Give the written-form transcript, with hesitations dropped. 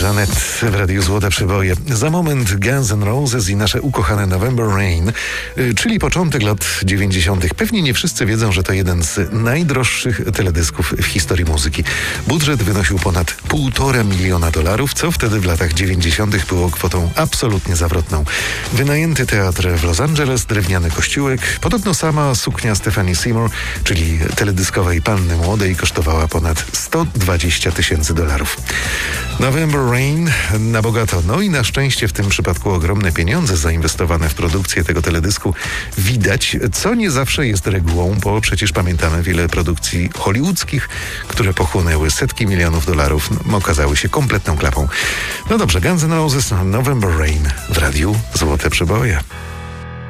Janet w Radiu Złote Przeboje. Za moment Guns N' Roses i nasze ukochane November Rain, czyli początek lat 90. Pewnie nie wszyscy wiedzą, że to jeden z najdroższych teledysków w historii muzyki. Budżet wynosił ponad $1,5 miliona, co wtedy w latach 90. było kwotą absolutnie zawrotną. Wynajęty teatr w Los Angeles, drewniany kościółek, podobno sama suknia Stephanie Seymour, czyli teledyskowej panny młodej, kosztowała ponad $120,000. November Rain na bogato, no i na szczęście w tym przypadku ogromne pieniądze zainwestowane w produkcję tego teledysku widać, co nie zawsze jest regułą, bo przecież pamiętamy wiele produkcji hollywoodzkich, które pochłonęły setki milionów dolarów, okazały się kompletną klapą. No dobrze, Guns N' Roses, November Rain w Radiu Złote Przeboje.